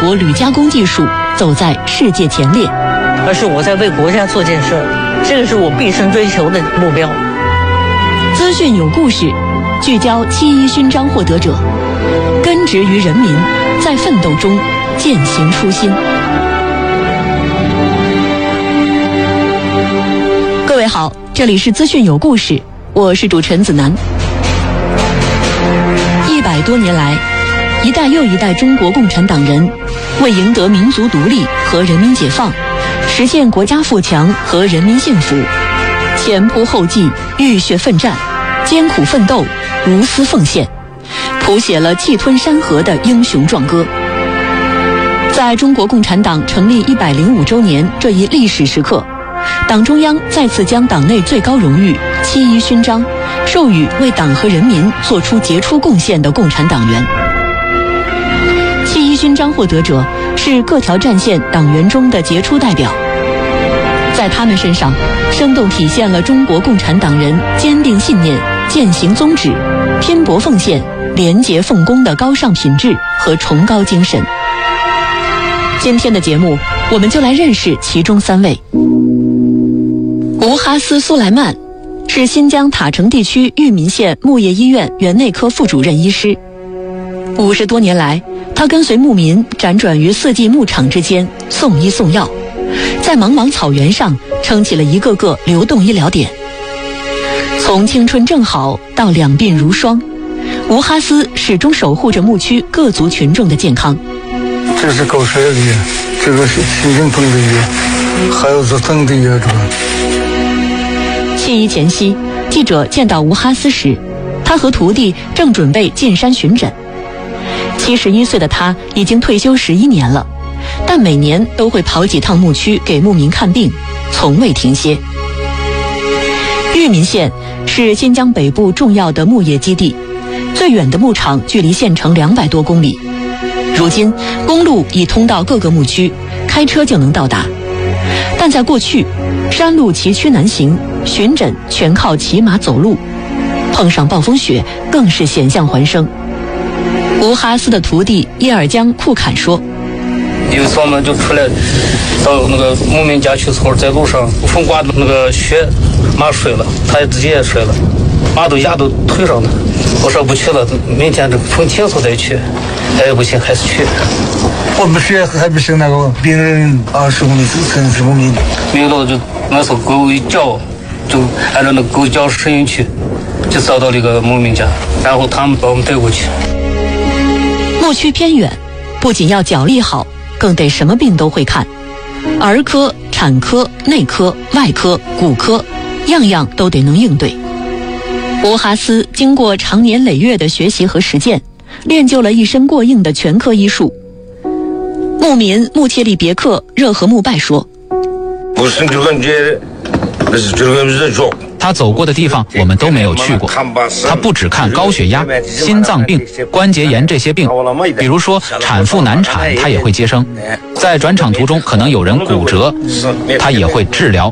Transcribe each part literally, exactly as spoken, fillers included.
国铝加工技术走在世界前列。 而是我在为国家做建设，这个是我毕生追求的目标。 资讯有故事，聚焦七一勋章获得者，根植于人民，在奋斗中践行初心。各位好，这里是资讯有故事，我是主持人子楠。一百多年来，一代又一代中国共产党人为赢得民族独立和人民解放，实现国家富强和人民幸福，前仆后继，浴血奋战，艰苦奋斗，无私奉献，谱写了气吞山河的英雄壮歌。在中国共产党成立一百零五周年这一历史时刻，党中央再次将党内最高荣誉七一勋章授予为党和人民做出杰出贡献的共产党员。七一勋章获得者是各条战线党员中的杰出代表，在他们身上生动体现了中国共产党人坚定信念、践行宗旨、拼搏奉献、廉洁奉公的高尚品质和崇高精神。今天的节目，我们就来认识其中三位。吴哈斯·苏莱曼是新疆塔城地区玉民县牧业医院原内科副主任医师。五十多年来，他跟随牧民辗转于四季牧场之间，送医送药，在茫茫草原上撑起了一个个流动医疗点。从青春正好到两鬓如霜，吴哈斯始终守护着牧区各族群众的健康。 这是狗舍的药，这个是新疆种的药，还有是整的药。 七一前夕，记者见到吴哈斯时，他和徒弟正准备进山巡诊。七十一岁的他已经退休十一年了，但每年都会跑几趟牧区给牧民看病，从未停歇。玉民县是新疆北部重要的牧业基地，最远的牧场距离县城两百多公里。如今公路已通到各个牧区，开车就能到达。但在过去，山路崎岖难行，巡诊全靠骑马走路，碰上暴风雪更是险象环生。吴哈斯的徒弟叶尔江库坎说， 有一次我们就出来到那个牧民家去时候，在路上风刮的那个雪，马睡了，他自己也睡了，马都压到腿上了。我说不去了，明天这风停后再去。哎，不行，还是去。 我们学还不行，那个病人二十公里三十公里， 没有了就那时候狗一叫，就按照那狗叫声音去，就找到那个牧民家，然后他们把我们带过去。 牧区偏远，不仅要脚力好，更得什么病都会看，儿科、产科、内科、外科、骨科，样样都得能应对。吴哈斯经过长年累月的学习和实践，练就了一身过硬的全科医术。牧民穆切利别克热河木拜说， 他走过的地方我们都没有去过，他不只看高血压、心脏病、关节炎这些病，比如说产妇难产他也会接生，在转场途中可能有人骨折，他也会治疗。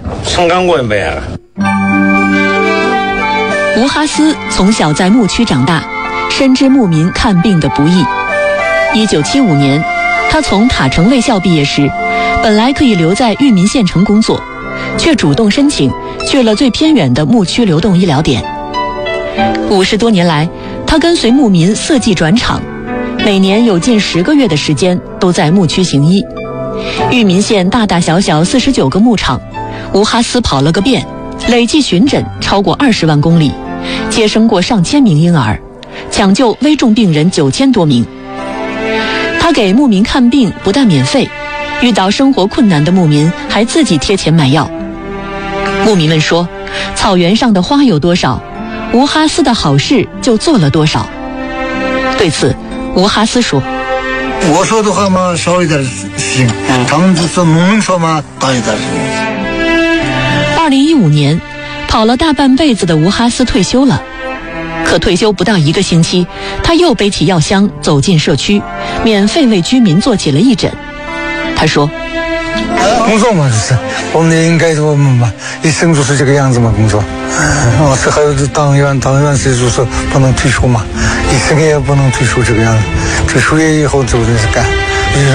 吴哈斯从小在牧区长大，深知牧民看病的不易。一九七五年，他从塔城卫校毕业时，本来可以留在玉民县城工作，却主动申请去了最偏远的牧区流动医疗点。五十多年来，他跟随牧民四季转场，每年有近十个月的时间都在牧区行医。玉民县大大小小四十九个牧场，吴哈斯跑了个遍，累计巡诊超过二十万公里，接生过上千名婴儿，抢救危重病人九千多名。他给牧民看病不但免费，遇到生活困难的牧民还自己贴钱买药。牧民们说，草原上的花有多少，吴哈斯的好事就做了多少。对此，吴哈斯说， 我说的话嘛少一点行，他们就是牧民说嘛大一点。 二零一五年，跑了大半辈子的吴哈斯退休了。可退休不到一个星期，他又背起药箱走进社区，免费为居民做起了义诊。他说， 工作嘛，就是我们也应该我们嘛，一生就是这个样子嘛，工作。我是还有党员，党员是就是不能退休嘛，一生也不能退休这个样子，退休也以后就得是干。